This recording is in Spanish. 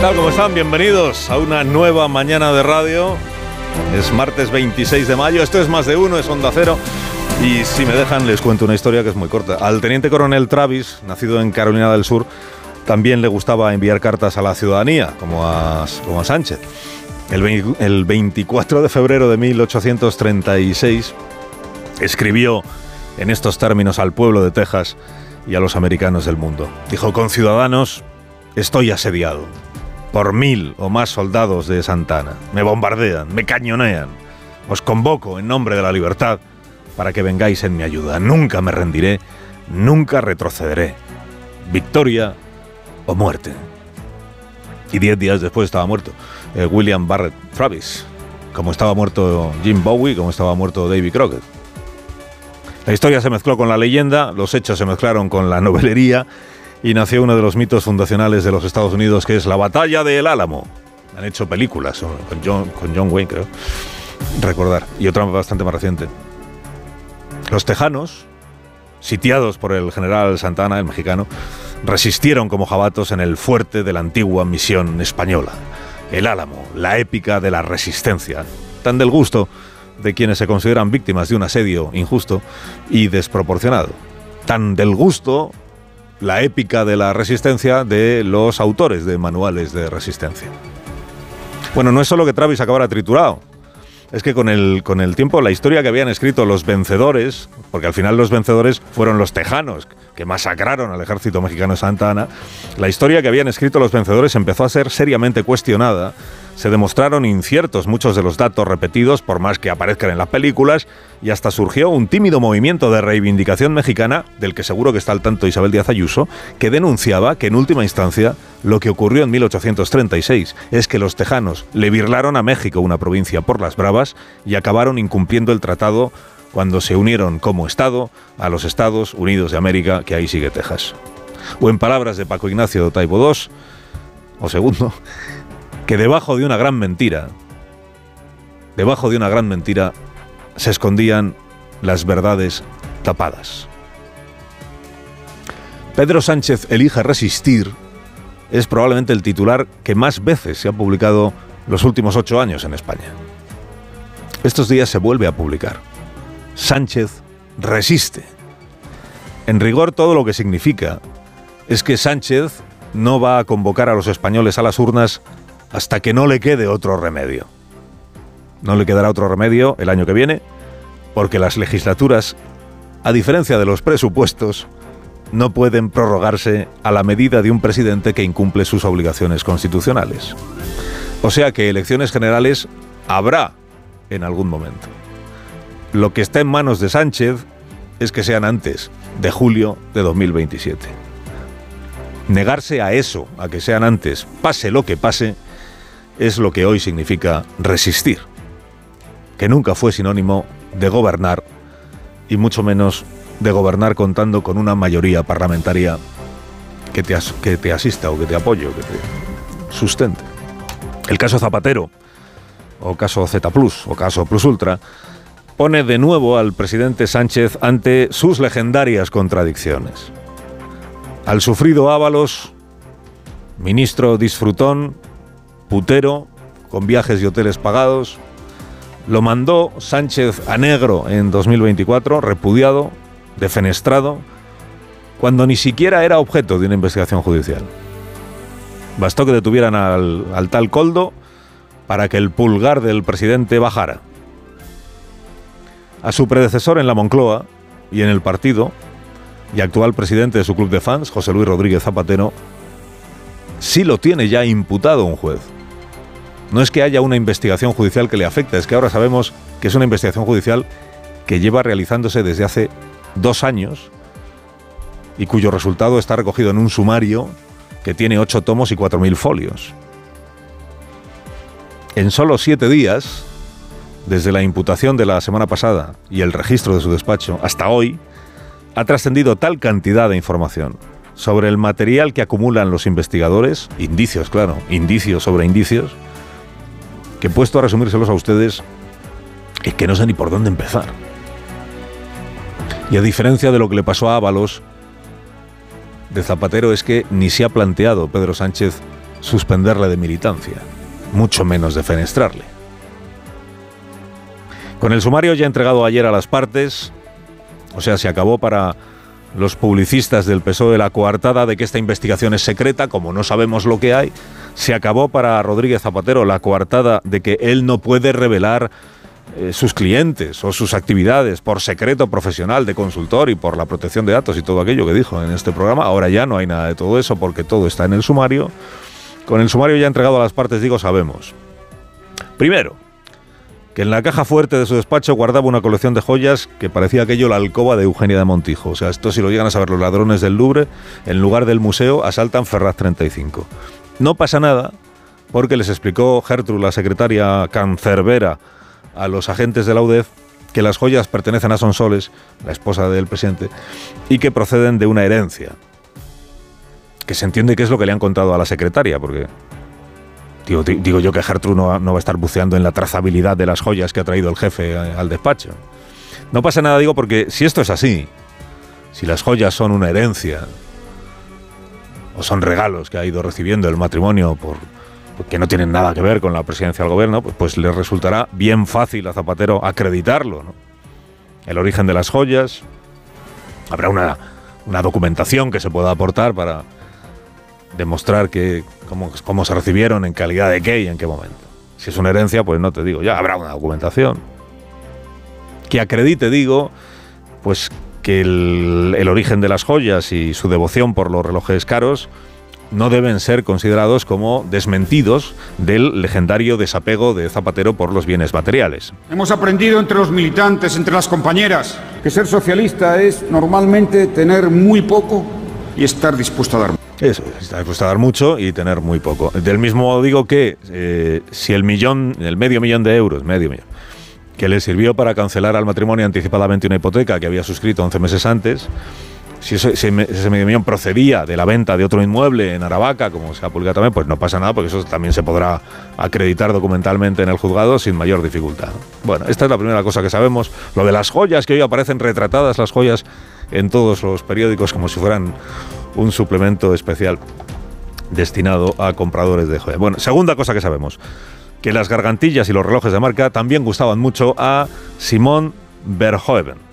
tal? ¿Cómo están? Bienvenidos a una nueva mañana de radio. Es martes 26 de mayo. Esto es Más de Uno, es Onda Cero. Y si me dejan, les cuento una historia que es muy corta. Al teniente coronel Travis, nacido en Carolina del Sur, también le gustaba enviar cartas a la ciudadanía, como a Sánchez. El 24 de febrero de 1836 escribió en estos términos al pueblo de Texas y a los americanos del mundo. Dijo: conciudadanos, estoy asediado por 1000 o más soldados de Santa Anna. Me bombardean, me cañonean. Os convoco en nombre de la libertad para que vengáis en mi ayuda. Nunca me rendiré, nunca retrocederé. Victoria o muerte. Y 10 días después estaba muerto William Barrett Travis, como estaba muerto Jim Bowie, como estaba muerto Davy Crockett. La historia se mezcló con la leyenda, los hechos se mezclaron con la novelería y nació uno de los mitos fundacionales de los Estados Unidos, que es la Batalla del Álamo. Han hecho películas con John Wayne, creo recordar, y otra bastante más reciente. Los tejanos, sitiados por el general Santa Anna, el mexicano, resistieron como jabatos en el fuerte de la antigua misión española, el Álamo, la épica de la resistencia, tan del gusto de quienes se consideran víctimas de un asedio injusto y desproporcionado, tan del gusto la épica de la resistencia de los autores de manuales de resistencia. Bueno, no es solo que Travis acabara triturado, es que con el tiempo la historia que habían escrito los vencedores, porque al final los vencedores fueron los tejanos que masacraron al ejército mexicano de Santa Anna, la historia que habían escrito los vencedores empezó a ser seriamente cuestionada. Se demostraron inciertos muchos de los datos repetidos, por más que aparezcan en las películas, y hasta surgió un tímido movimiento de reivindicación mexicana, del que seguro que está al tanto Isabel Díaz Ayuso, que denunciaba que en última instancia lo que ocurrió en 1836 es que los tejanos le birlaron a México una provincia por las bravas y acabaron incumpliendo el tratado cuando se unieron como Estado a los Estados Unidos de América, que ahí sigue Texas. O en palabras de Paco Ignacio Taibo II, o segundo, que debajo de una gran mentira se escondían las verdades tapadas. Pedro Sánchez elige resistir es probablemente el titular que más veces se ha publicado los últimos 8 años en España. Estos días se vuelve a publicar: Sánchez resiste. En rigor, todo lo que significa es que Sánchez no va a convocar a los españoles a las urnas hasta que no le quede otro remedio. No le quedará otro remedio el año que viene, porque las legislaturas, a diferencia de los presupuestos, no pueden prorrogarse a la medida de un presidente que incumple sus obligaciones constitucionales. O sea que elecciones generales habrá en algún momento. Lo que está en manos de Sánchez es que sean antes de julio de 2027. Negarse a eso, a que sean antes, pase lo que pase, es lo que hoy significa resistir, que nunca fue sinónimo de gobernar, y mucho menos de gobernar contando con una mayoría parlamentaria que te asista o que te apoye o que te sustente. El caso Zapatero, o caso Z+, o caso Plus Ultra, pone de nuevo al presidente Sánchez ante sus legendarias contradicciones. Al sufrido Ábalos, ministro disfrutón, putero, con viajes y hoteles pagados, lo mandó Sánchez a negro en 2024, repudiado, defenestrado, cuando ni siquiera era objeto de una investigación judicial. Bastó que detuvieran al tal Koldo para que el pulgar del presidente bajara. A su predecesor en la Moncloa y en el partido, y actual presidente de su club de fans, José Luis Rodríguez Zapatero, sí lo tiene ya imputado un juez. No es que haya una investigación judicial que le afecte, es que ahora sabemos que es una investigación judicial que lleva realizándose desde hace 2 años y cuyo resultado está recogido en un sumario que tiene 8 tomos y 4.000 folios. En solo 7 días, desde la imputación de la semana pasada y el registro de su despacho hasta hoy, ha trascendido tal cantidad de información sobre el material que acumulan los investigadores, indicios, claro, indicios sobre indicios, que puesto a resumírselos a ustedes, es que no sé ni por dónde empezar. Y a diferencia de lo que le pasó a Ábalos, de Zapatero es que ni se ha planteado Pedro Sánchez suspenderle de militancia, mucho menos defenestrarle. Con el sumario ya entregado ayer a las partes, o sea, se acabó para los publicistas del PSOE la coartada de que esta investigación es secreta, como no sabemos lo que hay. Se acabó para Rodríguez Zapatero la coartada de que él no puede revelar sus clientes o sus actividades por secreto profesional de consultor y por la protección de datos y todo aquello que dijo en este programa. Ahora ya no hay nada de todo eso porque todo está en el sumario. Con el sumario ya entregado a las partes, digo, sabemos. Primero, que en la caja fuerte de su despacho guardaba una colección de joyas que parecía aquello la alcoba de Eugenia de Montijo. O sea, esto si lo llegan a saber los ladrones del Louvre, en lugar del museo asaltan Ferraz 35. No pasa nada porque les explicó Gertrude, la secretaria cancerbera, a los agentes de la UDEF que las joyas pertenecen a Sonsoles, la esposa del presidente, y que proceden de una herencia. Que se entiende que es lo que le han contado a la secretaria, porque digo yo que Gertrude no va a estar buceando en la trazabilidad de las joyas que ha traído el jefe al despacho. No pasa nada, digo, porque si esto es así, si las joyas son una herencia o son regalos que ha ido recibiendo el matrimonio que no tienen nada que ver con la presidencia del gobierno, pues le resultará bien fácil a Zapatero acreditarlo, ¿no? El origen de las joyas, habrá una documentación que se pueda aportar para demostrar cómo se recibieron, en calidad de qué y en qué momento. Si es una herencia, pues no te digo, ya habrá una documentación que acredite, digo, pues que el origen de las joyas y su devoción por los relojes caros no deben ser considerados como desmentidos del legendario desapego de Zapatero por los bienes materiales. Hemos aprendido entre los militantes, entre las compañeras, que ser socialista es normalmente tener muy poco y estar dispuesto a dar mucho. Eso, estar dispuesto a dar mucho y tener muy poco. Del mismo modo digo que si el medio millón de euros, que le sirvió para cancelar al matrimonio anticipadamente una hipoteca que había suscrito 11 meses antes, si ese medio millón procedía de la venta de otro inmueble en Aravaca, como se ha publicado también, pues no pasa nada, porque eso también se podrá acreditar documentalmente en el juzgado sin mayor dificultad. Bueno, esta es la primera cosa que sabemos. Lo de las joyas, que hoy aparecen retratadas las joyas en todos los periódicos como si fueran un suplemento especial destinado a compradores de joyas. Bueno, segunda cosa que sabemos, que las gargantillas y los relojes de marca también gustaban mucho a Simone Verhoeven.